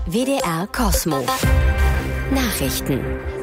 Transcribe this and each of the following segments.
WDR Kosmo. Nachrichten.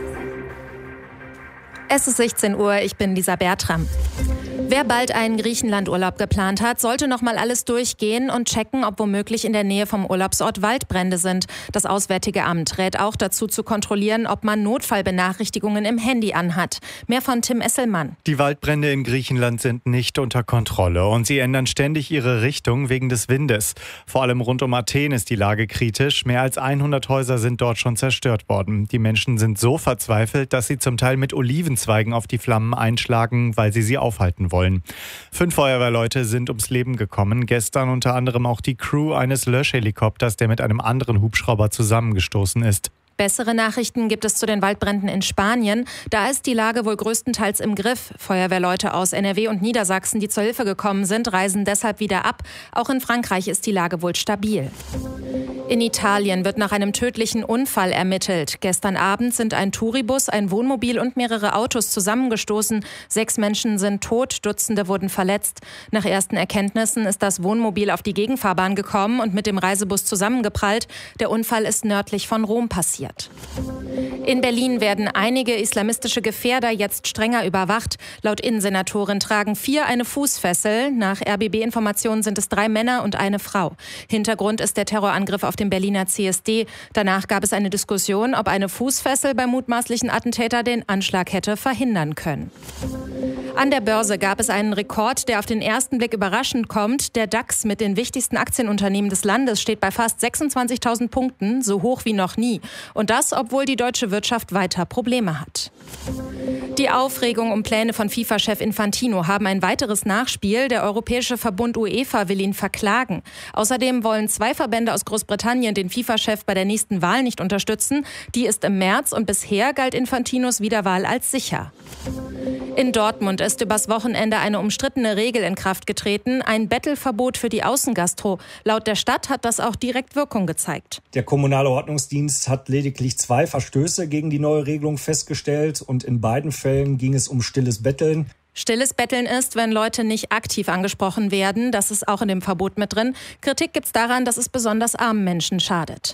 Es ist 16 Uhr, ich bin Lisa Bertram. Wer bald einen Griechenlandurlaub geplant hat, sollte noch mal alles durchgehen und checken, ob womöglich in der Nähe vom Urlaubsort Waldbrände sind. Das Auswärtige Amt rät auch dazu zu kontrollieren, ob man Notfallbenachrichtigungen im Handy anhat. Mehr von Tim Esselmann. Die Waldbrände in Griechenland sind nicht unter Kontrolle und sie ändern ständig ihre Richtung wegen des Windes. Vor allem rund um Athen ist die Lage kritisch. Mehr als 100 Häuser sind dort schon zerstört worden. Die Menschen sind so verzweifelt, dass sie zum Teil mit Olivenzweigen auf die Flammen einschlagen, weil sie aufhalten wollen. 5 Feuerwehrleute sind ums Leben gekommen. Gestern unter anderem auch die Crew eines Löschhelikopters, der mit einem anderen Hubschrauber zusammengestoßen ist. Bessere Nachrichten gibt es zu den Waldbränden in Spanien. Da ist die Lage wohl größtenteils im Griff. Feuerwehrleute aus NRW und Niedersachsen, die zur Hilfe gekommen sind, reisen deshalb wieder ab. Auch in Frankreich ist die Lage wohl stabil. In Italien wird nach einem tödlichen Unfall ermittelt. Gestern Abend sind ein Touribus, ein Wohnmobil und mehrere Autos zusammengestoßen. 6 Menschen sind tot, Dutzende wurden verletzt. Nach ersten Erkenntnissen ist das Wohnmobil auf die Gegenfahrbahn gekommen und mit dem Reisebus zusammengeprallt. Der Unfall ist nördlich von Rom passiert. In Berlin werden einige islamistische Gefährder jetzt strenger überwacht. Laut Innensenatorin tragen 4 eine Fußfessel. Nach RBB-Informationen sind es 3 Männer und eine Frau. Hintergrund ist der Terrorangriff auf den Berliner CSD. Danach gab es eine Diskussion, ob eine Fußfessel beim mutmaßlichen Attentäter den Anschlag hätte verhindern können. An der Börse gab es einen Rekord, der auf den ersten Blick überraschend kommt. Der DAX mit den wichtigsten Aktienunternehmen des Landes steht bei fast 26.000 Punkten, so hoch wie noch nie. Und das, obwohl die deutsche Wirtschaft weiter Probleme hat. Die Aufregung um Pläne von FIFA-Chef Infantino haben ein weiteres Nachspiel. Der Europäische Verbund UEFA will ihn verklagen. Außerdem wollen 2 Verbände aus Großbritannien den FIFA-Chef bei der nächsten Wahl nicht unterstützen. Die ist im März und bisher galt Infantinos Wiederwahl als sicher. In Dortmund ist übers Wochenende eine umstrittene Regel in Kraft getreten, ein Bettelverbot für die Außengastro. Laut der Stadt hat das auch direkt Wirkung gezeigt. Der kommunale Ordnungsdienst hat lediglich 2 Verstöße gegen die neue Regelung festgestellt und in beiden Fällen ging es um stilles Betteln. Stilles Betteln ist, wenn Leute nicht aktiv angesprochen werden. Das ist auch in dem Verbot mit drin. Kritik gibt's daran, dass es besonders armen Menschen schadet.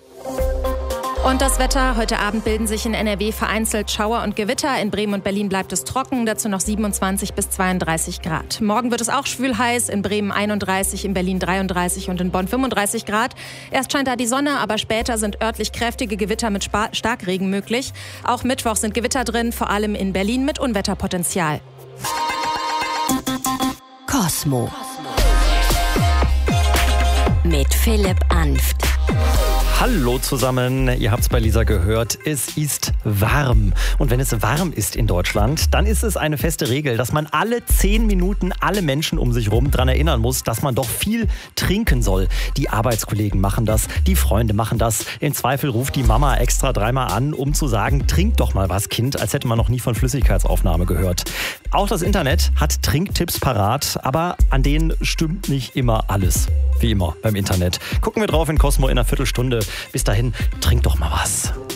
Und das Wetter. Heute Abend bilden sich in NRW vereinzelt Schauer und Gewitter. In Bremen und Berlin bleibt es trocken, dazu noch 27 bis 32 Grad. Morgen wird es auch schwül heiß, in Bremen 31, in Berlin 33 und in Bonn 35 Grad. Erst scheint da die Sonne, aber später sind örtlich kräftige Gewitter mit Starkregen möglich. Auch Mittwoch sind Gewitter drin, vor allem in Berlin mit Unwetterpotenzial. Kosmo. Mit Philipp Anft. Hallo zusammen, ihr habt's bei Lisa gehört, es ist warm. Und wenn es warm ist in Deutschland, dann ist es eine feste Regel, dass man alle 10 Minuten alle Menschen um sich rum dran erinnern muss, dass man doch viel trinken soll. Die Arbeitskollegen machen das, die Freunde machen das. Im Zweifel ruft die Mama extra 3-mal an, um zu sagen, trink doch mal was, Kind, als hätte man noch nie von Flüssigkeitsaufnahme gehört. Auch das Internet hat Trinktipps parat, aber an denen stimmt nicht immer alles. Wie immer beim Internet. Gucken wir drauf in Kosmo in einer Viertelstunde. Bis dahin, trink doch mal was.